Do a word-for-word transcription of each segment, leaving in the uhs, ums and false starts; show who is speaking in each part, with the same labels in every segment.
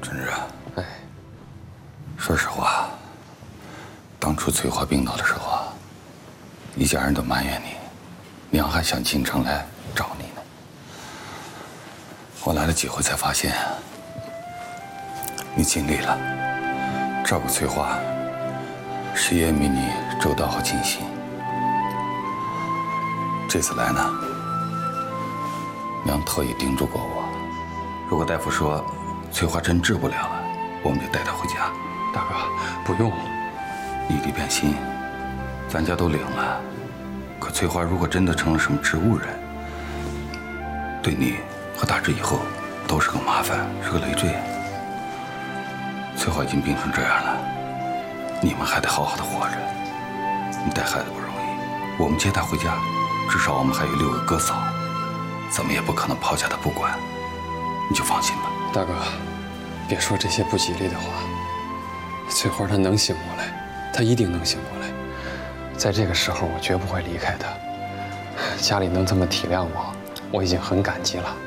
Speaker 1: 春芝啊，
Speaker 2: 哎，
Speaker 1: 说实话，当初翠花病倒的时候啊，一家人都埋怨你，娘还想进城来找你呢。我来了几回才发现，你尽力了，照顾翠花，事业比你周到和尽心。这次来呢，娘特意叮嘱过我，如果大夫说翠花真治不了了，我们就带她回家。
Speaker 2: 大哥，不用。
Speaker 1: 异地变心，咱家都领了。可翠花如果真的成了什么植物人，对你和大志以后都是个麻烦，是个累赘。翠花已经病成这样了，你们还得好好的活着。你带孩子不容易，我们接她回家，至少我们还有六个哥嫂，怎么也不可能抛下她不管。你就放心吧。
Speaker 2: 大哥，别说这些不吉利的话。翠花她能醒过来，她一定能醒过来。在这个时候，我绝不会离开她。家里能这么体谅我，我已经很感激了。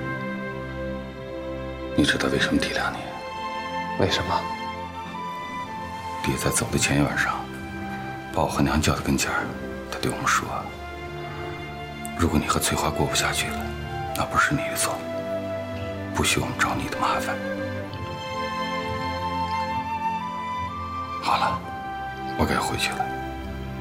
Speaker 1: 你知道为什么体谅你？
Speaker 2: 为什么？
Speaker 1: 爹在走的前一晚上，把我和娘叫到跟前儿，他对我们说：“如果你和翠花过不下去了，那不是你的错，不许我们找你的麻烦。”好了，我该回去了。